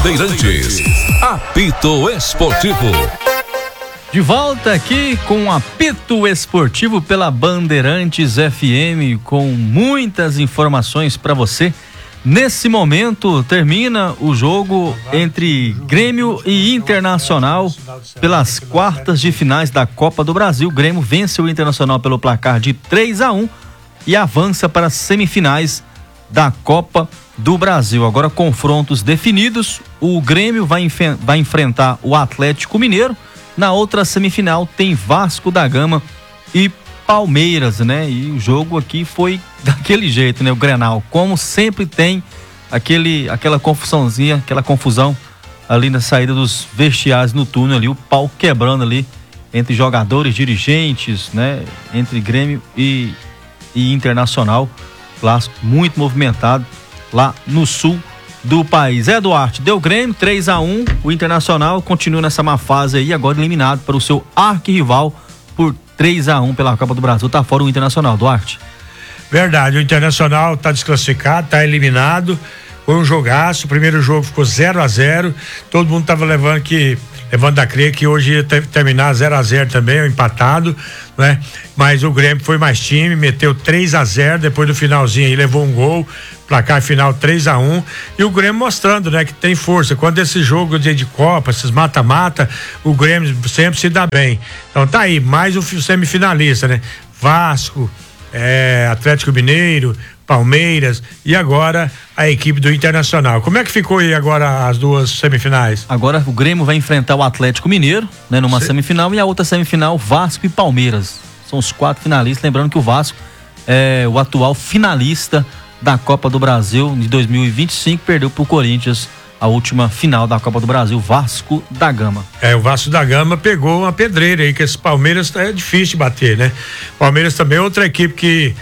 Bandeirantes. Apito Esportivo. De volta aqui com o Apito Esportivo pela Bandeirantes FM, com muitas informações para você. Nesse momento termina o jogo entre Grêmio e Internacional pelas quartas de finais da Copa do Brasil. O Grêmio vence o Internacional pelo placar de 3-1 e avança para as semifinais da Copa do Brasil. Agora confrontos definidos, o Grêmio vai enfrentar o Atlético Mineiro. Na outra semifinal tem Vasco da Gama e Palmeiras, né? E o jogo aqui foi daquele jeito, né? O Grenal, como sempre tem aquela confusãozinha, aquela confusão ali na saída dos vestiários no túnel ali, o pau quebrando ali entre jogadores, dirigentes, né? Entre Grêmio e Internacional. Clássico muito movimentado lá no sul do país. Duarte, deu Grêmio 3-1, o Internacional continua nessa má fase aí, agora eliminado para o seu arquirrival por 3-1 pela Copa do Brasil. Tá fora o Internacional, Duarte. Verdade, o Internacional tá desclassificado, tá eliminado. Foi um jogaço, o primeiro jogo ficou 0-0, todo mundo tava levando a crer que hoje ia terminar 0-0 também, empatado, né? Mas o Grêmio foi mais time, meteu 3-0, depois do finalzinho aí levou um gol, placar final 3-1, e o Grêmio mostrando, né, que tem força. Quando esse jogo de Copa, esses mata-mata, o Grêmio sempre se dá bem. Então tá aí, mais um semifinalista, né? Vasco, Atlético Mineiro, Palmeiras e agora a equipe do Internacional. Como é que ficou aí agora as duas semifinais? Agora o Grêmio vai enfrentar o Atlético Mineiro, né, numa semifinal, e a outra semifinal Vasco e Palmeiras. São os 4 finalistas, lembrando que o Vasco é o atual finalista da Copa do Brasil de 2025, perdeu pro Corinthians a última final da Copa do Brasil, Vasco da Gama. O Vasco da Gama pegou uma pedreira aí, que esse Palmeiras é difícil de bater, né? Palmeiras também é outra equipe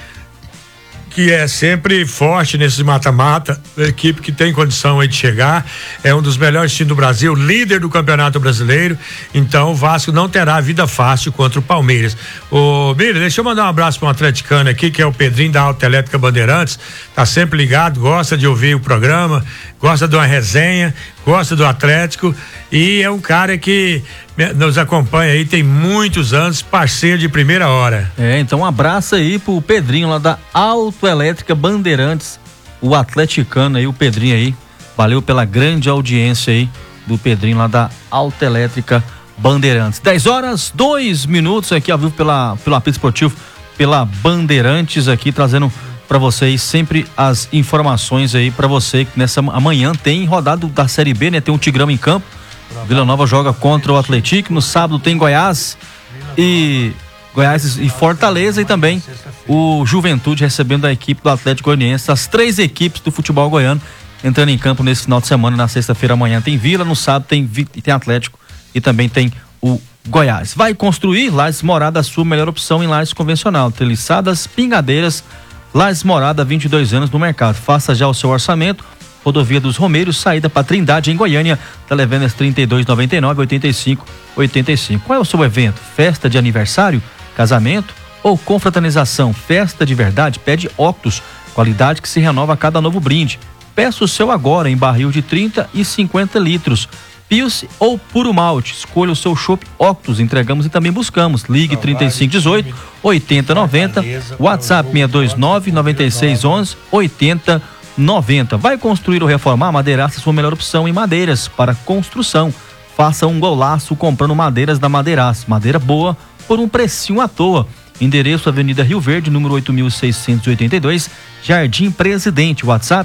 que é sempre forte nesse mata-mata, equipe que tem condição aí de chegar, é um dos melhores times do Brasil, líder do Campeonato Brasileiro, então o Vasco não terá vida fácil contra o Palmeiras. Mira, deixa eu mandar um abraço para um atleticano aqui, que é o Pedrinho da Autoelétrica Bandeirantes, tá sempre ligado, gosta de ouvir o programa, gosta de uma resenha, gosta do Atlético e é um cara que nos acompanha aí, tem muitos anos, parceiro de primeira hora. Então um abraço aí pro Pedrinho lá da Autoelétrica Bandeirantes, o atleticano aí, o Pedrinho aí, valeu pela grande audiência aí do Pedrinho lá da Autoelétrica Bandeirantes. 10h02 aqui ao vivo pelo Apito Esportivo, pela Bandeirantes aqui, trazendo para vocês sempre as informações aí para você, que amanhã tem rodada da Série B, né? Tem um Tigrão em campo, Vila Nova joga contra o Atlético, no sábado tem Goiás e Fortaleza, e também o Juventude recebendo a equipe do Atlético Goianiense. As 3 equipes do futebol goiano entrando em campo nesse final de semana. Na sexta-feira amanhã tem Vila, no sábado tem Atlético e também tem o Goiás. Vai construir Lajes Morada, a sua melhor opção em lajes convencional, treliçadas, pingadeiras. Lajes Morada, 22 anos no mercado. Faça já o seu orçamento. Rodovia dos Romeiros, saída para Trindade, em Goiânia. Televendas 3299-85-85. Qual é o seu evento? Festa de aniversário? Casamento? Ou confraternização? Festa de verdade? Pede Octus. Qualidade que se renova a cada novo brinde. Peça o seu agora em barril de 30 e 50 litros. Pilce ou puro malte. Escolha o seu chopp Octus. Entregamos e também buscamos. Ligue 3518-8090. WhatsApp 629-9611-8090. Vai construir ou reformar? Madeiraça, sua melhor opção em madeiras para construção. Faça um golaço comprando madeiras da Madeiraça. Madeira boa por um precinho à toa. Endereço Avenida Rio Verde, número 8682, Jardim Presidente. WhatsApp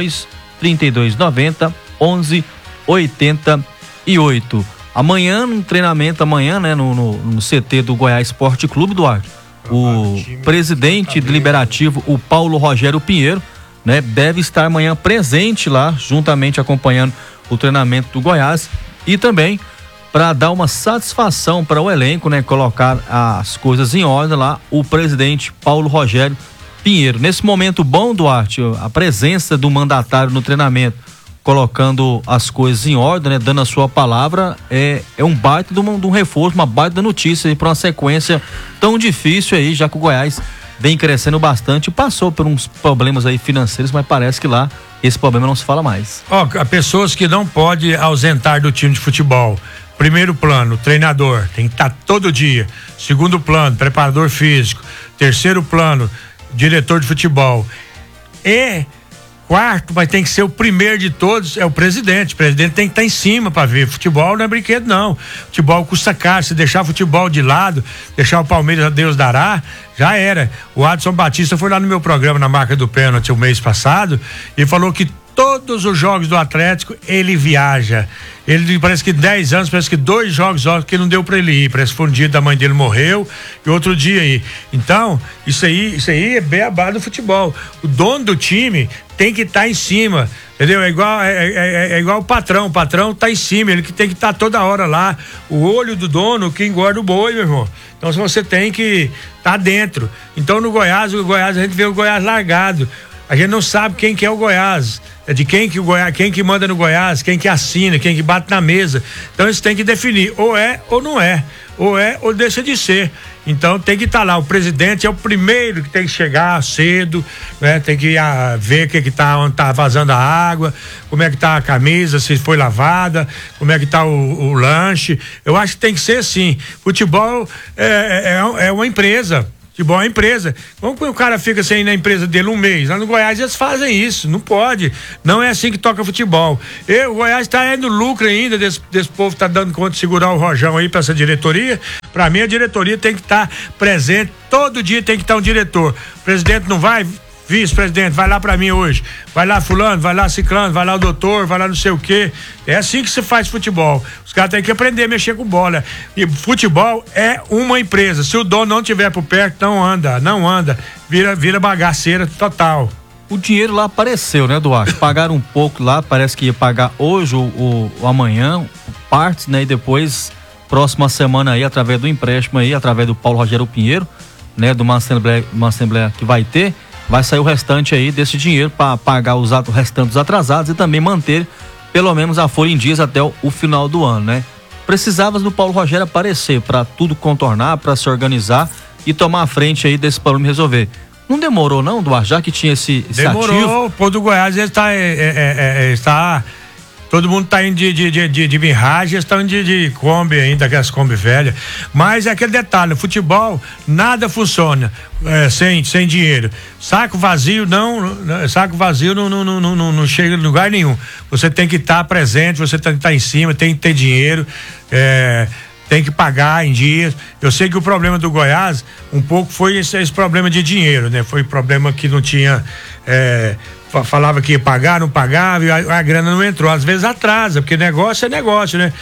62-3290-1188. Amanhã, no treinamento, né, no CT do Goiás Esporte Clube, Duarte, o presidente deliberativo, o Paulo Rogério Pinheiro, né, deve estar amanhã presente lá, juntamente acompanhando o treinamento do Goiás, e também para dar uma satisfação para o elenco, né, colocar as coisas em ordem lá, o presidente Paulo Rogério Pinheiro. Nesse momento bom, Duarte, a presença do mandatário no treinamento, colocando as coisas em ordem, né, dando a sua palavra, é um baita de um reforço, uma baita notícia para uma sequência tão difícil aí, já que o Goiás vem crescendo bastante, passou por uns problemas aí financeiros, mas parece que lá esse problema não se fala mais. Pessoas que não podem ausentar do time de futebol. Primeiro plano, treinador, tem que estar todo dia. Segundo plano, preparador físico. Terceiro plano, diretor de futebol. E quarto, mas tem que ser o primeiro de todos, é o presidente. O presidente tem que estar em cima para ver. Futebol não é brinquedo, não. Futebol custa caro. Se deixar futebol de lado, deixar o Palmeiras a Deus dará, já era. O Adson Batista foi lá no meu programa na Marca do Pênalti o mês passado e falou que todos os jogos do Atlético ele viaja. Ele parece que 10 anos, parece que 2 jogos que não deu para ele ir. Parece que foi um dia da mãe dele morreu e outro dia aí. Então, isso aí é beabá do futebol. O dono do time tem que estar em cima, entendeu? É igual o patrão tá em cima, ele que tem que estar toda hora lá. O olho do dono que engorda o boi, meu irmão. Então você tem que estar dentro. Então no Goiás a gente vê o Goiás largado. A gente não sabe quem que é o Goiás, é de quem que manda no Goiás, quem que assina, quem que bate na mesa. Então eles têm que definir, ou é ou não é, ou é ou deixa de ser. Então tem que estar lá, o presidente é o primeiro que tem que chegar cedo, né? Tem que ver onde tá vazando a água, como é que tá a camisa, se foi lavada, como é que tá o lanche. Eu acho que tem que ser assim. Futebol é uma empresa. Futebol é empresa. Como que o cara fica sem ir na empresa dele um mês? Lá no Goiás eles fazem isso. Não pode. Não é assim que toca futebol. O Goiás tá no lucro ainda desse povo tá dando conta de segurar o rojão aí pra essa diretoria. Pra mim a diretoria tem que estar presente. Todo dia tem que estar um diretor. O presidente não vai, vice-presidente, vai lá pra mim hoje. Vai lá fulano, vai lá ciclano, vai lá o doutor, vai lá não sei o quê. É assim que se faz futebol. Os caras têm que aprender a mexer com bola. E futebol é uma empresa. Se o dono não tiver por perto, não anda. Vira bagaceira total. O dinheiro lá apareceu, né, Duarte? Pagaram um pouco lá, parece que ia pagar hoje ou amanhã, partes, né? E depois, próxima semana aí, através do empréstimo aí, através do Paulo Rogério Pinheiro, né? De uma assembleia que vai ter, vai sair o restante aí desse dinheiro para pagar os restantes atrasados e também manter pelo menos a folha em dias até o final do ano, né? Precisava do Paulo Rogério aparecer para tudo contornar, para se organizar e tomar a frente aí desse problema e resolver. Não demorou não, Duarte, já que tinha esse demorou, o Pô do Goiás está todo mundo tá indo de miragem, estão indo de Kombi ainda, aquelas Kombi velhas. Mas é aquele detalhe, no futebol nada funciona sem dinheiro. Saco vazio não chega em lugar nenhum. Você tem que estar presente, você tem que estar em cima, tem que ter dinheiro, tem que pagar em dias. Eu sei que o problema do Goiás um pouco foi esse problema de dinheiro, né? Foi problema que não tinha, falava que ia pagar, não pagava e a grana não entrou. Às vezes atrasa, porque negócio é negócio, né?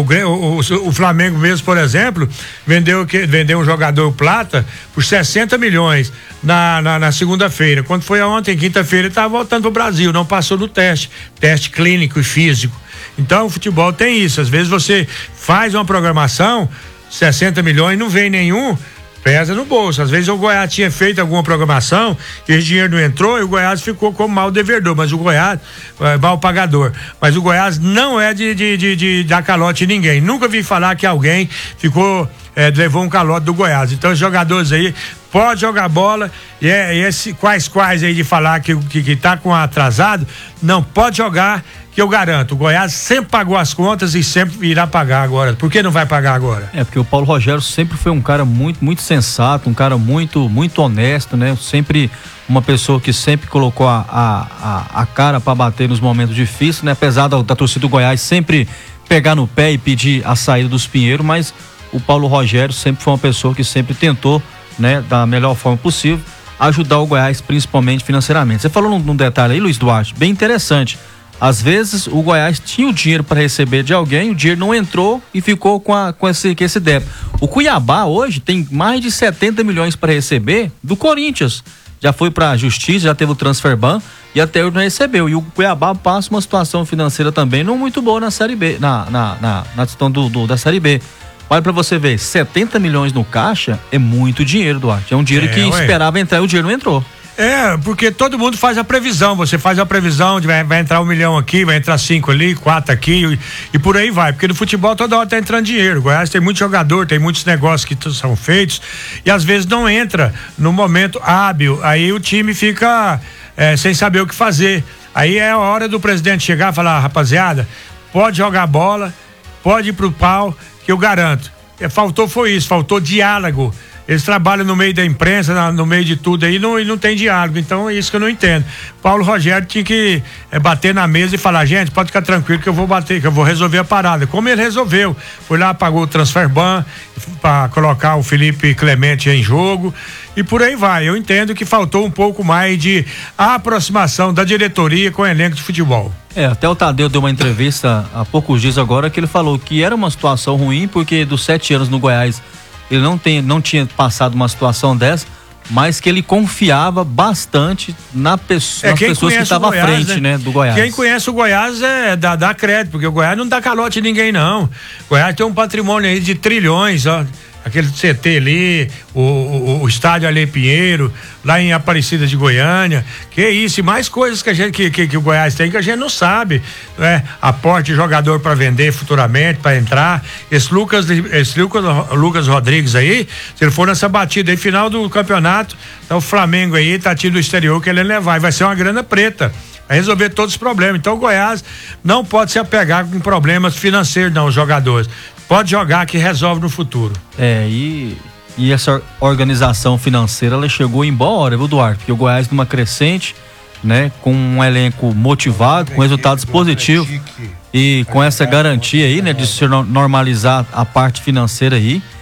O Flamengo mesmo, por exemplo, vendeu um jogador plata por 60 milhões na segunda-feira. Quando foi ontem, quinta-feira, ele estava voltando pro Brasil, não passou no teste clínico e físico. Então o futebol tem isso, às vezes você faz uma programação, 60 milhões, não vem nenhum, pesa no bolso. Às vezes o Goiás tinha feito alguma programação e esse dinheiro não entrou e o Goiás ficou como mal devedor, mas o Goiás mal pagador. Mas o Goiás não é de dar calote em ninguém. Nunca vi falar que alguém levou um calote do Goiás. Então os jogadores aí pode jogar bola e esse quais aí de falar que tá com atrasado, não pode jogar, que eu garanto, o Goiás sempre pagou as contas e sempre irá pagar agora. Por que não vai pagar agora? Porque o Paulo Rogério sempre foi um cara muito, muito sensato, um cara muito, muito honesto, né? Sempre uma pessoa que sempre colocou a cara para bater nos momentos difíceis, né? Apesar da torcida do Goiás sempre pegar no pé e pedir a saída dos Pinheiros, mas o Paulo Rogério sempre foi uma pessoa que sempre tentou, né, da melhor forma possível, ajudar o Goiás, principalmente financeiramente. Você falou num detalhe aí, Luiz Duarte, bem interessante. Às vezes o Goiás tinha o dinheiro para receber de alguém, o dinheiro não entrou e ficou com esse débito. O Cuiabá hoje tem mais de 70 milhões para receber do Corinthians. Já foi para a Justiça, já teve o transfer ban e até hoje não recebeu. E o Cuiabá passa uma situação financeira também não muito boa na Série B, na questão da Série B. Olha pra você ver, 70 milhões no caixa é muito dinheiro, Duarte. É um dinheiro que esperava entrar e o dinheiro não entrou. Porque todo mundo faz a previsão, você faz a previsão de vai entrar 1 milhão aqui, vai entrar 5 ali, 4 aqui e por aí vai, porque no futebol toda hora tá entrando dinheiro. O Goiás tem muito jogador, tem muitos negócios que são feitos e às vezes não entra no momento hábil, aí o time fica sem saber o que fazer. Aí é a hora do presidente chegar e falar: rapaziada, pode jogar bola, pode ir pro pau, que eu garanto. Faltou diálogo. Eles trabalham no meio da imprensa, no meio de tudo aí, e não tem diálogo. Então é isso que eu não entendo. Paulo Rogério tinha que bater na mesa e falar: gente, pode ficar tranquilo que eu vou bater, que eu vou resolver a parada. Como ele resolveu. Foi lá, pagou o transfer ban para colocar o Felipe Clemente em jogo e por aí vai. Eu entendo que faltou um pouco mais de aproximação da diretoria com o elenco de futebol. Até o Tadeu deu uma entrevista há poucos dias agora que ele falou que era uma situação ruim porque dos 7 anos no Goiás ele não tinha passado uma situação dessa, mas que ele confiava bastante nas pessoas que estavam à frente, né, do Goiás. Quem conhece o Goiás dá crédito, porque o Goiás não dá calote em ninguém, não. O Goiás tem um patrimônio aí de trilhões, ó. Aquele CT ali, o estádio Ali Pinheiro, lá em Aparecida de Goiânia, que isso, e mais coisas que o Goiás tem que a gente não sabe, né? Aporte de jogador para vender futuramente, para entrar. Esse Lucas Rodrigues aí, se ele for nessa batida aí, final do campeonato, então o Flamengo aí, tá tido do exterior que ele levar, e vai ser uma grana preta. Vai resolver todos os problemas. Então o Goiás não pode se apegar com problemas financeiros, não, os jogadores. Pode jogar que resolve no futuro. E essa organização financeira, ela chegou embora, viu, Duarte? Porque o Goiás numa crescente, né? Com um elenco motivado, com resultados positivos e com essa garantia aí, né? De se normalizar a parte financeira aí.